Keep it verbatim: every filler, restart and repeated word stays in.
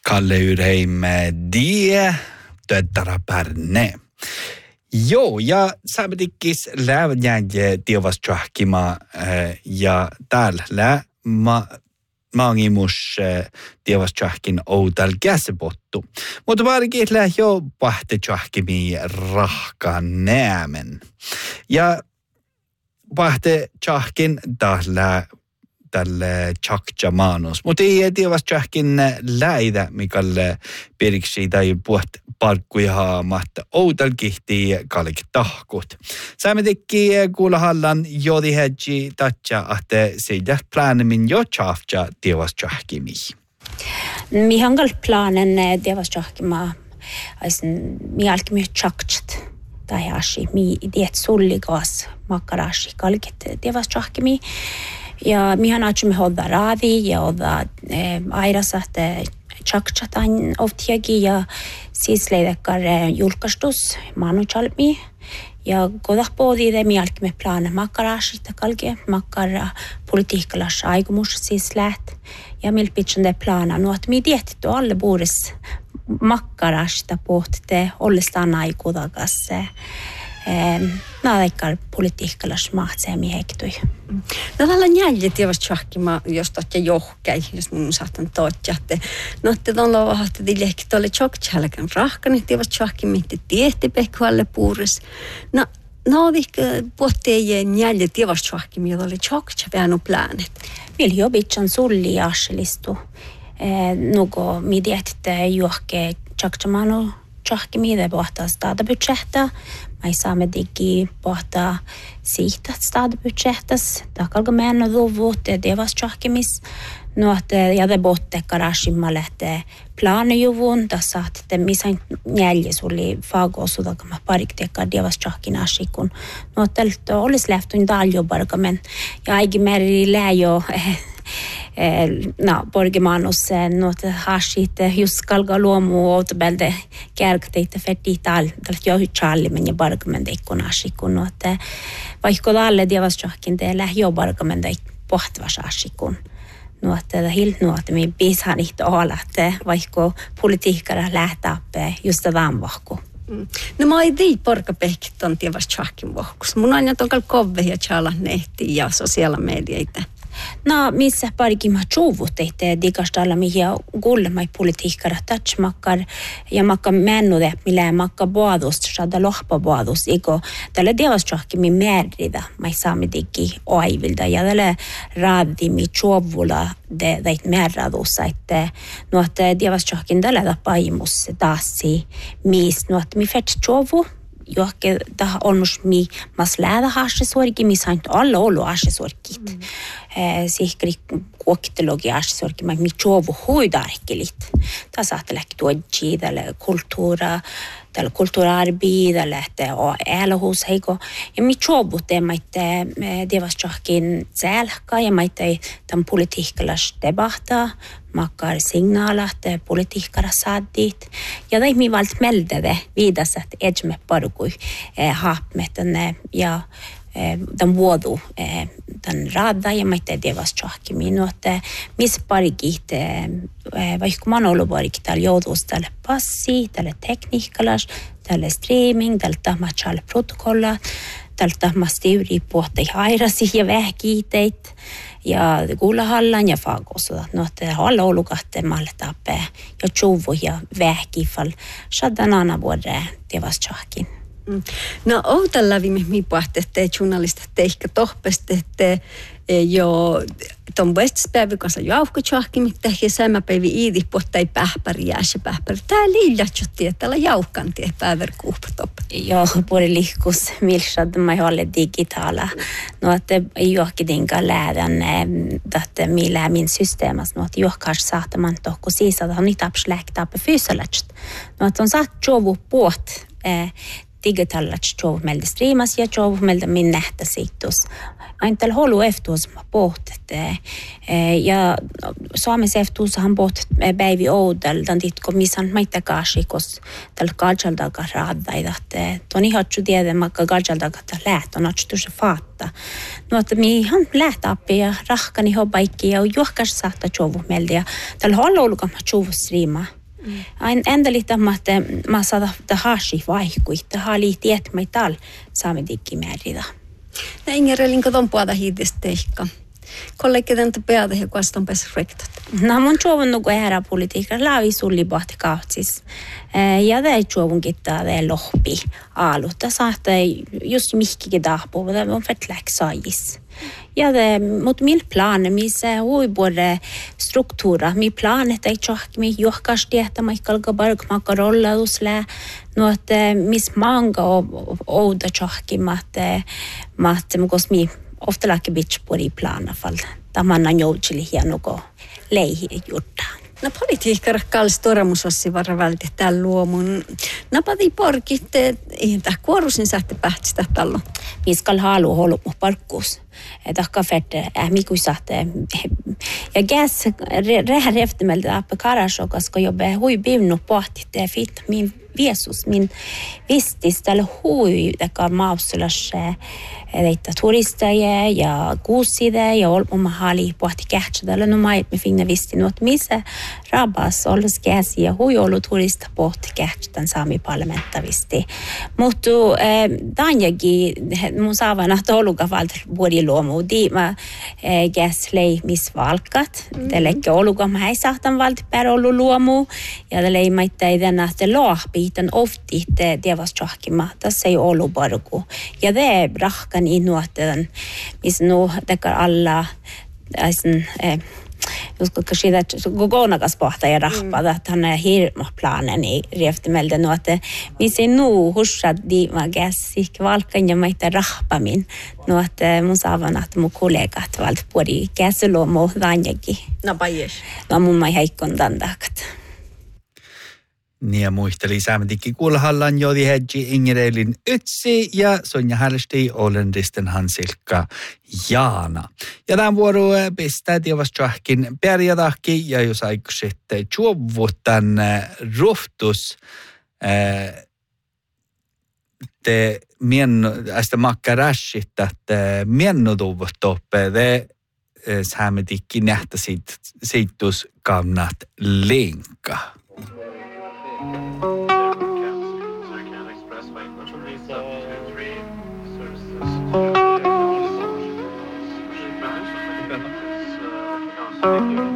Kalle Yrheim, die töttara pärne. Joo, ja saabetikkis lävnjääjä tiivas tjahkima ja täällä lä ma maangimus tiivas tjahkin outal käsipottu. Mutta varsinkin lä jo pahte tjahkimi rahkan näämen. Ja pahte tjahkin täällä tälle tjakja maanus. Mutta ei tiivas tjahkin läitä, mikälle piriksi tai puht parkkuja haamatta outal kihti kalik tahkut. Saamme tekki kuulahallan jodi hedji tatja, että siitä planemin jo tjafja tiivas tjahkimi. Mi hangal planen tiivas tjahkima, aisen mi alkemi tjaktjat. Tai ashi mi idiet sulligas makarashi kalikit tiivas tjahkimi. Ja mihan atsumme hodda raadi ja hodda eh, airasat tjaktjatan oftiagi ja siis leidekkar julkastus manu chalmi ja kodahpoodi de mi alkime plana makarashita kalke makara politiikkalas aikomus siis läht ja mil pitchen de plana no at mi dietto alle bores makarashita pohte ollestaan aikudagas eh naikar politiikkalas mahtsemi hektui. No tällä jäljellä tiivas tjahkima, jos tohtia johkäi, jos mun saatan tohtjahte. No te ton lavahahte tilehki tolle tjoktjälkän rahkani tiivas tjahkimi, te tiehti pekkualle puures. No, no vihka puhtien jäljellä tiivas tjahkimi, jolle tjoktja väännu pläänet. Vil jo bitchan sulli jaaselistu. Nugo mi dietitte johke tjoktjamanu tjahkimi, de pohtaa stadabudgetta. Mai saamme digi pohtaa siitä stadabudgettas. Takalga mennä luvut ja devas tjahkimis. No että ja de botte karashimmalle että planejuvun tässä että missä jäljessä oli fagosuda kama parikteekka devas tjahkinashikun. No että olisi lähtyn daljobarga men ja aigi meri läjo no borgemanus no että hashit just kalga luomu outbelde kärkteitä fetti tal tällä jo challi men ja barga men de konashikun no että vaikka alle devas tjahkin teillä jo barga men de pohtvasashikun. No että helt no että mi bishan inte alla että vaikka politiikara lähtää just tämän vahko. No mä ei tii porka pehkitton tievas tjahkin vahkus. Mun aina tokal kove ja chala nehti ja sosiaala medieitä. No missä parikin mä chuvut että digastalla mihin gulmai politiikara touchmakkar ja makka mennude millä makka boadost shada lohpa boados iko tällä devas tjahkin mi merida mai saami digi aivilda ja tällä raddi mi chuvula de deit merradossa että no että devas tjahkin tällä paimus tassi mis no että mi fetch chuvu johke da olmus mi mas läda hassuorki mi sant alla olo hassuorkit eh sihkri kuoktologi hassuorki ma mi chovu huidarkelit ta saattelek tuoji tälle kulttuura tälle kulttuurarbi tälle että elohus heiko ja mi chovu temaitte devas tjahkin selka ja maitte tam politiikkalas debata makkar signalat politiikara saadit ja dei mi valt meldede vidas att edme parukui eh, hapmeten ja eh, den vuodu eh, den radda ja maitte devas tjahkimi no että mis parigit eh, vaikka man olo parik tal joutus tälle passi tälle tekniikkalas tälle streaming tälle tahmachal protokolla tälle tahmastiuri puhte hairasi ja vähkiiteit ja kuulahallan ja fagosuda. No että alla olukatte malle tappe ja chuvu ja vähkifall shaddan ana vuode devas tjahkin. No outalla viime mi puhtette journalista teikka tohpestette jo ton westpäivä kanssa jauhko tjahkin tehki sama päivi iidi puhtai pähpäri jäässä pähpäri. Tää liilatjutti että tällä jauhkan tie päivär kuupatop. Joo, puoli lihkus milshad mai ole digitala. No että johkidinka lähdän että millä min systeemas no että johkas saattaman tohko siis että on niitä apsläkta på fysiologist. No että on saat jovu puot eh digitalat jovu melda streamas ja jovu melda min nähtä situs. Aintal holu eftuus ma pohtet ja Suomen eftuus han bot päivi oudel dan dit komisan maita kaashikos tal kaljalda garada että toni hatsu tiedä makka kaljalda gata läht on atstu se fatta no että mi han lähtaappi ja rahkani hobaikki ja juhkas saata jovu melda ja tal holu olukam jovu streama Ain enda lite om att man sa att det har sig vaikuit, det har lite ett med tal saamediikki määrida. Ja Inger-Linko ton puolta hiitisteikka. Kollegiden te peata he kuaston pes rektat. No mun chuovun nuku era politiikka laavi sulli pohti kautsis. Ja det chuovun kittaa det lohpi aalutta saattaa just mihkikin tahpuu, mutta on fetläk saajis. Ja det mot mil planer missä huibuore struktuura mi planet ei chohki mi johkasti että Michael Bark makarolla usle no että mis manga ouda chohki matte matte mukos mi ofta laki bitch på i planer fall tamanna joutili hienogo leihi jutta. No politiikka kallis toramusossi varra vältetään luomun. Napati porkit, eihän tää kuorusin sähti pähtistä tallo. Miskal halu holu mu parkkus. Takka fette äh miku sahte. Ja gas rehän eftermältä appe karasho koska jobbe hui bivnu pohti te fit min viesus min vistis tälle hui takka mausulas deita turisteja ja kuuside ja olpuma hali pohti kähtsädällä no mai me finna visti nuot missä rabas olles käsi ja hui ollut turista pohti kähtsätän saami parlamentavisti. Mutta eh, danjagi mun saavana toluga valt vuori luomu di ma eh, gäslei miss valkat mm. det lägger oluga mai sahtan valt per olu luomu ja det lei mai den att det lohbiten ofti det det var chakima tässä ei olu barku ja det rahkan innuotten missä nu tekar alla äisen eh, Usko kashida gogonakas pohta ja rahpada että han är hirma planen i rieftemeltä nu att vi ser nu hussad di magasik valkan ja meitä rahpamin nu att mun saavan että mun kollegat valt pori käslomo vanjaki no pajes no mun mai heikkon dandakat. Niin ja muisteli saametikin kuulhallan jodi hedji Ingerelin Ytsi ja Sonja Härsti Olendisten Hansilkka Jaana. Ja tämän vuoro pistää tievastahkin perjadahki ja jos aikuiset juovutan ruhtus te mienno, ästä makkarasit, että miennoduvut toppe te saametikin nähtäisit seitus kannat linkka. Thank you.